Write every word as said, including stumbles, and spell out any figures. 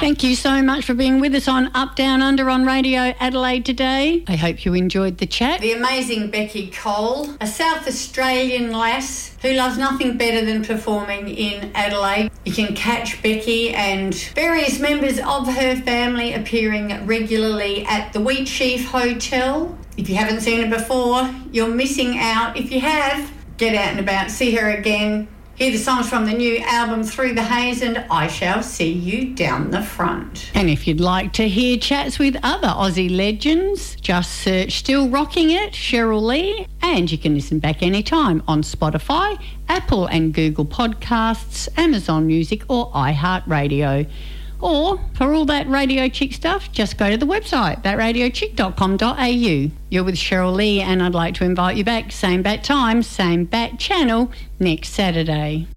Thank you so much for being with us on Up, Down, Under on Radio Adelaide today. I hope you enjoyed the chat. The amazing Becky Cole, a South Australian lass who loves nothing better than performing in Adelaide. You can catch Becky and various members of her family appearing regularly at the Wheatsheaf Hotel. If you haven't seen her before, you're missing out. If you have, get out and about, see her again. Hear the songs from the new album Through the Haze and I Shall See You Down the Front. And if you'd like to hear chats with other Aussie legends, just search Still Rocking It, Cheryl Lee, and you can listen back anytime on Spotify, Apple and Google Podcasts, Amazon Music or iHeartRadio. Or, for all that Radio Chick stuff, just go to the website, that radio chick dot com dot a u. You're with Cheryl Lee, and I'd like to invite you back, same bat time, same bat channel, next Saturday.